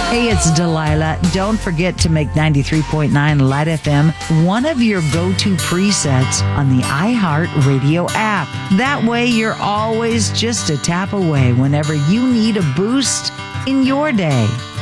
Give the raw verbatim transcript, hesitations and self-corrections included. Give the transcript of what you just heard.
Hey, it's Delilah. Don't forget to make ninety-three point nine Light F M one of your go-to presets on the iHeartRadio app. That way, you're always just a tap away whenever you need a boost in your day.